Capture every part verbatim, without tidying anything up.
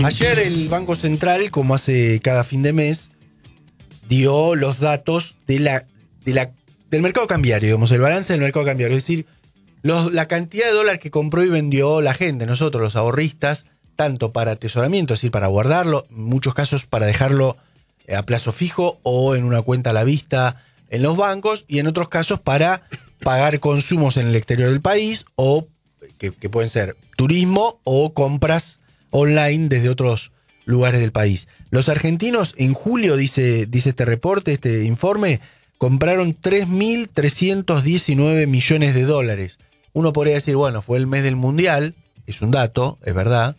Ayer el Banco Central, como hace cada fin de mes, dio los datos de la, de la, del mercado cambiario, digamos, el balance del mercado cambiario. Es decir, los, la cantidad de dólares que compró y vendió la gente, nosotros los ahorristas, tanto para atesoramiento, es decir, para guardarlo, en muchos casos para dejarlo a plazo fijo o en una cuenta a la vista en los bancos, y en otros casos para pagar consumos en el exterior del país, o que, que pueden ser turismo o compras online desde otros lugares del país. Los argentinos en julio, dice, dice este reporte, este informe, compraron tres mil trescientos diecinueve millones de dólares. Uno podría decir, bueno, fue el mes del Mundial, es un dato, es verdad.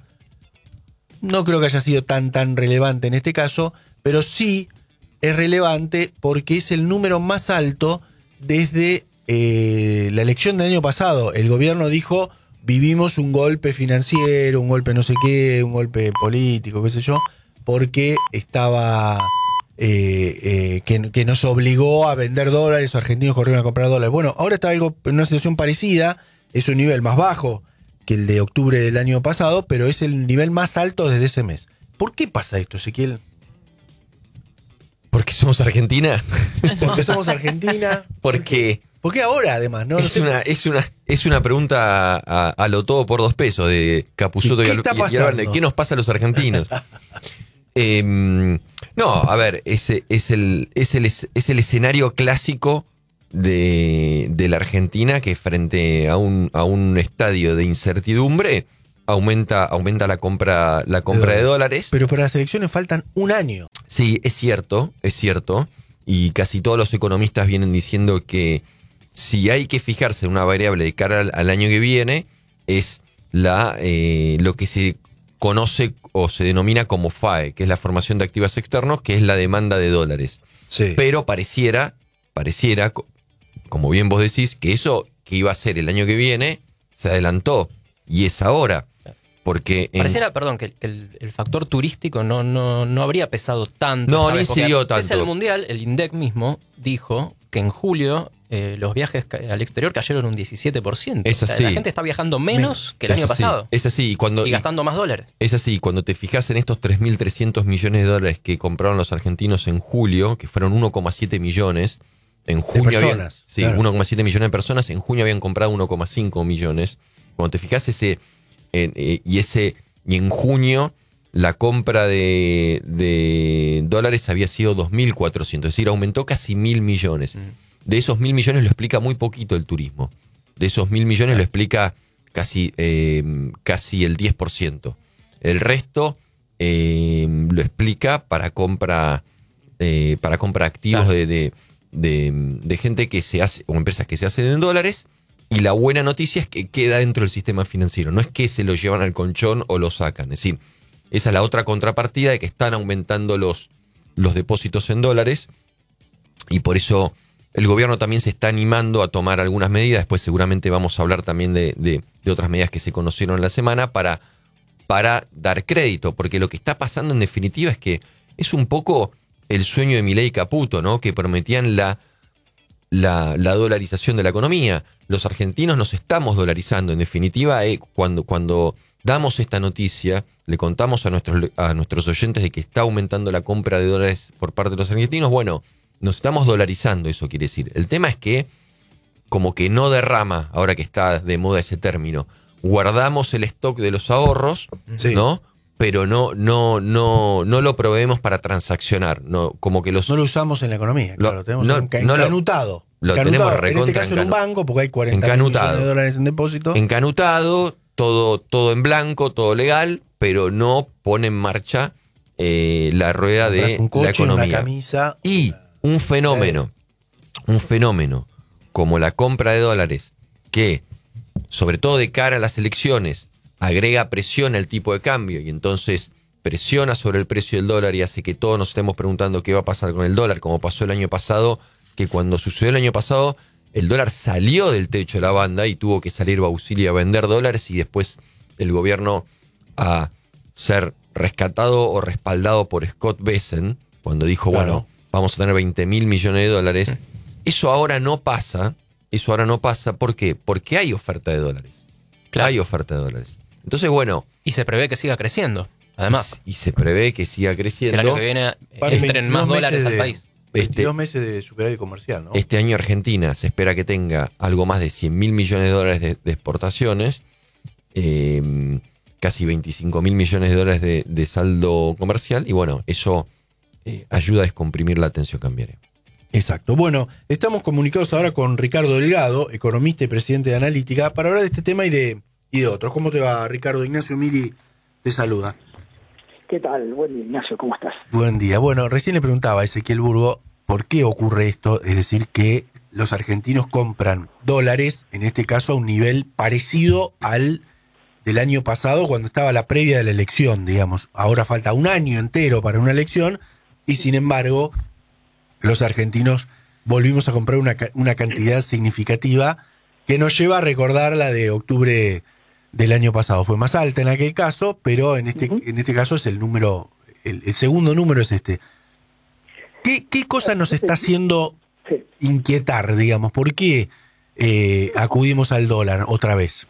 No creo que haya sido tan, tan relevante en este caso, pero sí es relevante porque es el número más alto desde eh, la elección del año pasado. El gobierno dijo, vivimos un golpe financiero, un golpe no sé qué, un golpe político, qué sé yo, porque estaba eh, eh, que, que nos obligó a vender dólares, los argentinos corrieron a comprar dólares. Bueno, ahora está algo en una situación parecida, es un nivel más bajo que el de octubre del año pasado, pero es el nivel más alto desde ese mes. ¿Por qué pasa esto, Ezequiel? Porque somos Argentina. Porque somos Argentina. Porque... ¿Por qué ahora, además? ¿No? Es, una, es, una, es una pregunta a, a lo todo por dos pesos de Capusotto y, ¿Qué está pasando? y, y ¿qué nos pasa a los argentinos? eh, no, a ver, ese es el, es el, es el escenario clásico de, de la Argentina, que frente a un, a un estadio de incertidumbre aumenta, aumenta la compra, la compra pero, de dólares. Pero para las elecciones faltan un año. Sí, es cierto, es cierto. Y casi todos los economistas vienen diciendo que si hay que fijarse en una variable de cara al, al año que viene, es la eh, lo que se conoce o se denomina como F A E, que es la formación de activos externos, que es la demanda de dólares. Sí. Pero pareciera, pareciera, como bien vos decís, que eso que iba a ser el año que viene se adelantó y es ahora. Porque en... Pareciera, perdón, que el, el factor turístico no, no, no habría pesado tanto. No, no incidió tanto. Es el Mundial, el INDEC mismo dijo que en julio eh, los viajes al exterior cayeron un diecisiete por ciento. Es así. O sea, la gente está viajando menos que el es año así. pasado. Es así. Y, cuando, y gastando más dólares. Es así. Cuando te fijas en estos tres mil trescientos millones de dólares que compraron los argentinos en julio, que fueron uno coma siete millones, en junio de habían, personas, sí, claro. uno coma siete millones de personas, en junio habían comprado uno coma cinco millones. Cuando te fijas ese, en, eh, y ese... Y en junio la compra de, de dólares había sido dos mil cuatrocientos, es decir, aumentó casi mil millones. Mm. De esos mil millones lo explica muy poquito el turismo. De esos mil millones lo explica casi, eh, casi el diez por ciento. El resto eh, lo explica para compra, eh, para compra activos claro. de, de, de, de gente que se hace, o empresas que se hacen en dólares. Y la buena noticia es que queda dentro del sistema financiero. No es que se lo llevan al colchón o lo sacan. Es decir, esa es la otra contrapartida de que están aumentando los, los depósitos en dólares. Y por eso el gobierno también se está animando a tomar algunas medidas. Después seguramente vamos a hablar también de, de, de otras medidas que se conocieron en la semana para, para dar crédito. Porque lo que está pasando en definitiva es que es un poco el sueño de Milei y Caputo, ¿no? Que prometían la... La, la dolarización de la economía. Los argentinos nos estamos dolarizando. En definitiva, eh, cuando, cuando damos esta noticia, le contamos a nuestros, a nuestros oyentes de que está aumentando la compra de dólares por parte de los argentinos, bueno, nos estamos dolarizando, eso quiere decir. El tema es que, como que no derrama, ahora que está de moda ese término, guardamos el stock de los ahorros, sí. ¿no? Pero no, no, no, no lo proveemos para transaccionar. No, como que los, no lo usamos en la economía, claro, lo tenemos no, enca- no encanutado. Lo, lo encanutado. tenemos recontra en este caso en un banco, porque hay cuarenta mil millones de dólares en depósito. Encanutado, todo, todo en blanco, todo legal, pero no pone en marcha eh, la rueda de un coche, la economía. Una camisa, y un fenómeno, un fenómeno como la compra de dólares, que, sobre todo de cara a las elecciones, agrega presión al tipo de cambio y entonces presiona sobre el precio del dólar y hace que todos nos estemos preguntando qué va a pasar con el dólar, como pasó el año pasado, que cuando sucedió el año pasado, el dólar salió del techo de la banda y tuvo que salir Bausilia a vender dólares y después el gobierno a ser rescatado o respaldado por Scott Bessent, cuando dijo, claro. bueno, vamos a tener veinte mil millones de dólares. Eso ahora no pasa, eso ahora no pasa, ¿por qué? Porque hay oferta de dólares. Claro. Hay oferta de dólares. Entonces, bueno... Y se prevé que siga creciendo. Además, y, y se prevé que siga que creciendo. el año que viene eh, entren más dólares al país. Este, veintidós meses de superávit comercial, ¿no? Este año Argentina se espera que tenga algo más de cien mil millones de dólares de, de exportaciones, eh, casi veinticinco mil millones de dólares de, de saldo comercial, y bueno, eso eh, ayuda a descomprimir la tensión cambiaria. Exacto. Bueno, estamos comunicados ahora con Ricardo Delgado, economista y presidente de Analítica, para hablar de este tema y de, y de otros. ¿Cómo te va, Ricardo? Ignacio Miri te saluda. ¿Qué tal? Buen día, Ignacio, ¿cómo estás? Buen día. Bueno, recién le preguntaba a Ezequiel Burgo por qué ocurre esto, es decir, que los argentinos compran dólares, en este caso a un nivel parecido al del año pasado, cuando estaba la previa de la elección, digamos. Ahora falta un año entero para una elección y, sin embargo, los argentinos volvimos a comprar una, una cantidad significativa que nos lleva a recordar la de octubre del año pasado. Fue más alta en aquel caso, pero en este, uh-huh. en este caso es el número, el, el segundo número es este. ¿Qué, qué cosa nos está haciendo inquietar, digamos? ¿Por qué eh, acudimos al dólar otra vez?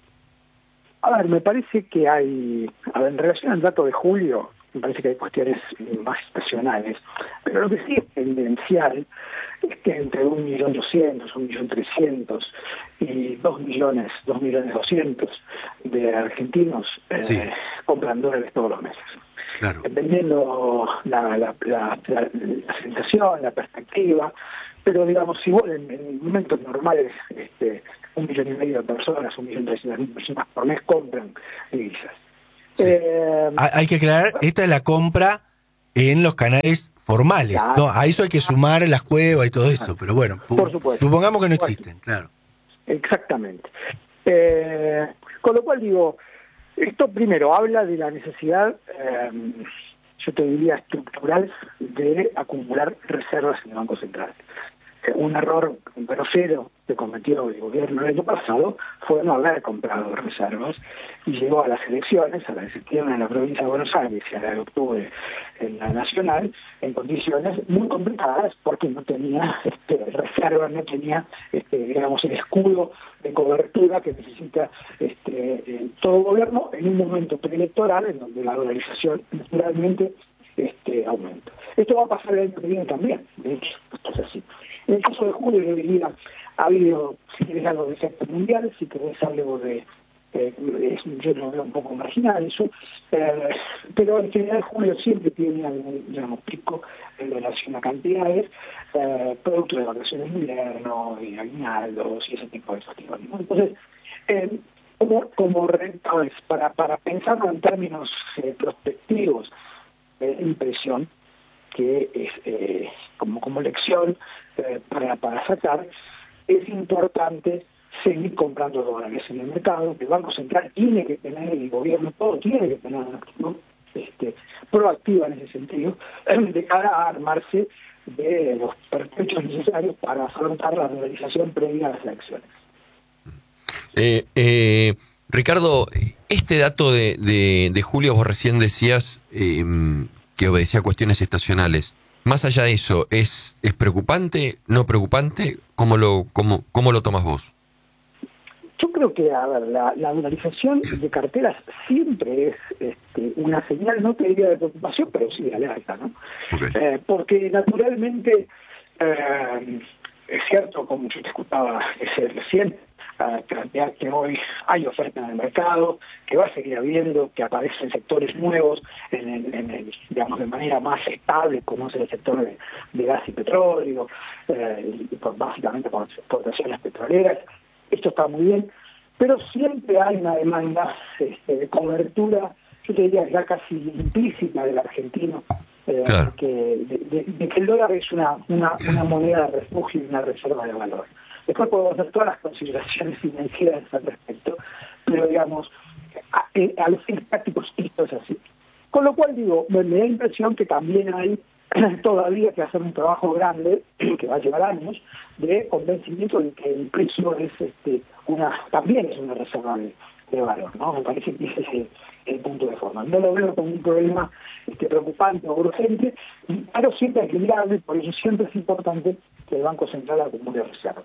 A ver, me parece que hay, a ver, en relación al dato de julio, me parece que hay cuestiones más estacionales, pero lo que sí es tendencial es que entre un millón doscientos, un millón trescientos y dos millones, dos millones doscientos de argentinos eh, sí. compran dólares todos los meses. Claro. Dependiendo la, la, la, la, la sensación, la perspectiva, pero digamos, si vos en, en momentos normales, este, un millón y medio de personas, un millón trescientas mil personas por mes compran divisas. Sí. Eh, hay que aclarar, esta es la compra en los canales formales, claro. No, a eso hay que sumar las cuevas y todo eso, pero bueno, por supuesto, supongamos que no existen, claro. Exactamente. Eh, con lo cual digo, esto primero habla de la necesidad, eh, yo te diría estructural, de acumular reservas en el Banco Central. Eh, un error grosero que cometió el gobierno el año pasado fue no haber comprado reservas y llegó a las elecciones, a la de septiembre en la provincia de Buenos Aires y a la de octubre en la nacional, en condiciones muy complicadas porque no tenía este, reservas, no tenía, este, digamos, el escudo de cobertura que necesita este, todo gobierno en un momento preelectoral en donde la dolarización naturalmente este, aumenta. Esto va a pasar el año que viene también, de hecho, esto es así. En el caso de julio, yo diría, ha habido, si querés, algo de efecto mundial, si querés algo de, eh, es, yo lo veo un poco marginal eso, eh, pero en general julio siempre tiene algún, digamos, pico en relación a cantidades, eh, producto de vacaciones de invierno, y aguinaldos y ese tipo de festivales, ¿no? Entonces, eh, como, como rentores, para, para pensarlo en términos eh, prospectivos, eh, impresión, que es eh, como, como lección eh, para, para sacar, es importante seguir comprando dólares en el mercado. El Banco Central tiene que tener, el gobierno todo tiene que tener una actitud este, proactiva en ese sentido, de cara a armarse de los pertrechos necesarios para afrontar la dolarización previa a las elecciones. Eh, eh, Ricardo, este dato de, de, de julio, vos recién decías eh, que obedecía a cuestiones estacionales. Más allá de eso, ¿es, es preocupante, no preocupante? ¿Cómo lo, cómo, cómo lo tomas vos? Yo creo que, a ver, la, la dolarización de carteras siempre es este, una señal, no te diría de preocupación, pero sí de alerta, ¿no? Okay. Eh, porque naturalmente, eh, es cierto, como yo te escuchaba recién, a plantear que hoy hay oferta en el mercado, que va a seguir habiendo, que aparecen sectores nuevos, en el, en el, digamos, de manera más estable, como es el sector de, de gas y petróleo, eh, y por, básicamente con exportaciones petroleras. Esto está muy bien, pero siempre hay una demanda este, de cobertura, yo te diría ya casi implícita del argentino, eh, claro. que, de, de, de que el dólar es una, una, una moneda de refugio y una reserva de valor. Después podemos hacer todas las consideraciones financieras al respecto, pero digamos, a, a los fines prácticos esto es así. Con lo cual digo, me, me da la impresión que también hay todavía que hacer un trabajo grande, que va a llevar años, de convencimiento de que el precio es este una también es una reserva de, de valor, ¿no? Me parece que ese es el, el punto de forma. No lo veo como un problema este, preocupante o urgente, pero siempre equilibrable, por eso siempre es importante que el Banco Central acumule reservas.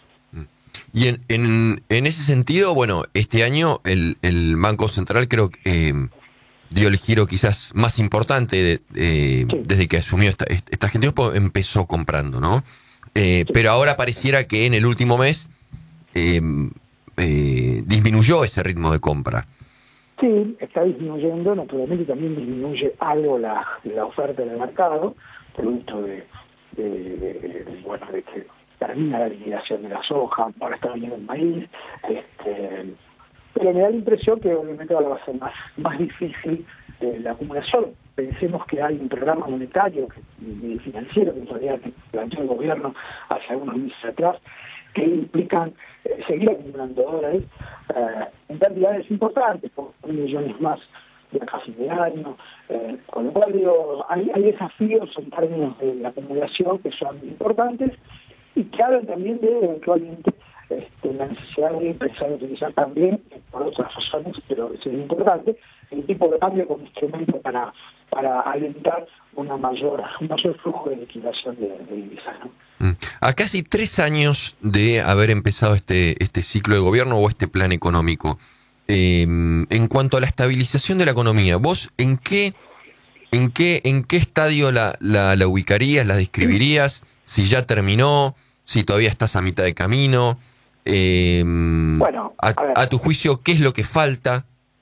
Y en, en, en ese sentido, bueno, este año el, el Banco Central creo que eh, dio el giro quizás más importante de, eh, Sí. desde que asumió esta, esta gente, empezó comprando, ¿no? Eh, Sí. Pero ahora pareciera que en el último mes eh, eh, disminuyó ese ritmo de compra. Sí, está disminuyendo, naturalmente también disminuye algo la, la oferta del mercado, producto de, de, de, de, bueno, de que termina la liquidación de la soja, ahora está viniendo el maíz, este, pero me da la impresión que obviamente ahora va a ser más, más difícil eh, la acumulación. Pensemos que hay un programa monetario y financiero que en realidad planteó el gobierno hace algunos meses atrás, que implican eh, seguir acumulando dólares eh, en cantidades importantes, por millones más de acá a fin de año, eh, con lo cual digo, hay, hay desafíos en términos de la acumulación que son importantes y que hablan también de eventualmente este, la necesidad de empezar a utilizar también, por otras razones, pero eso es importante, el tipo de cambio como instrumento para, para alentar una mayor, un mayor flujo de liquidación de, de divisas, ¿no? A casi tres años de haber empezado este, este ciclo de gobierno o este plan económico, eh, en cuanto a la estabilización de la economía, ¿vos en qué, en qué, en qué estadio la, la, la ubicarías, la describirías? Si ya terminó, si todavía estás a mitad de camino, eh, bueno, a, a, ver, a tu juicio, ¿qué es lo que falta?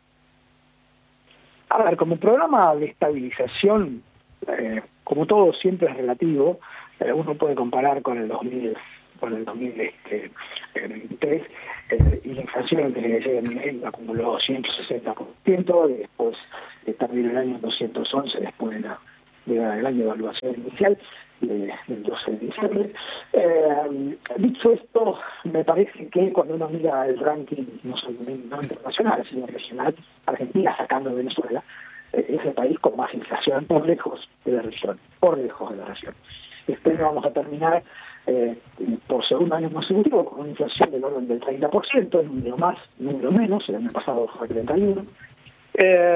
A ver, como programa de estabilización, eh, como todo siempre es relativo, eh, uno puede comparar con el dos mil, con el dos mil veintitrés, eh, y la inflación desde que llega el nivel acumuló ciento sesenta por ciento, y después eh, terminó el año en doscientos once después de la, de la, del año de evaluación inicial, de, del doce de diciembre. Eh, dicho esto, me parece que cuando uno mira el ranking, no solamente no internacional, sino regional, Argentina sacando a Venezuela, eh, es el país con más inflación por lejos de la región, por lejos de la región. Este año vamos a terminar eh, por segundo año consecutivo con una inflación del orden del treinta por ciento, número más, número menos, el año pasado fue treinta y uno por ciento. Eh,